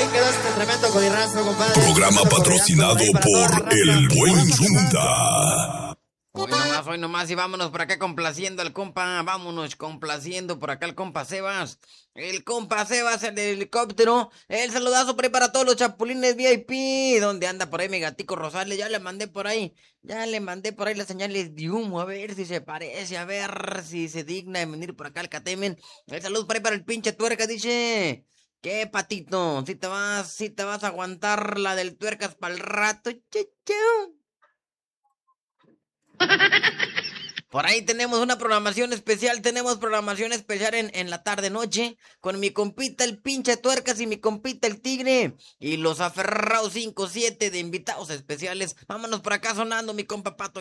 Ahí quedó este tremendo colirrazo, compadre. Programa patrocinado por El Buen Yunda. Hoy nomás, y vámonos por acá complaciendo al compa, vámonos complaciendo por acá al compa Sebas. El compa Sebas, el del helicóptero. El saludazo por ahí para todos los chapulines VIP. ¿Dónde anda por ahí mi gatico Rosales? Ya le mandé por ahí las señales de humo, a ver si se parece, a ver si se digna de venir por acá al Catemen. El saludo por ahí para el pinche tuerca, dice. ¿Qué, patito? Si te vas a aguantar la del tuercas para el rato, chichu. Por ahí tenemos una programación especial, en la tarde-noche con mi compita el pinche tuercas y mi compita el tigre y los aferrados 5-7 de invitados especiales. Vámonos por acá sonando mi compa Pato.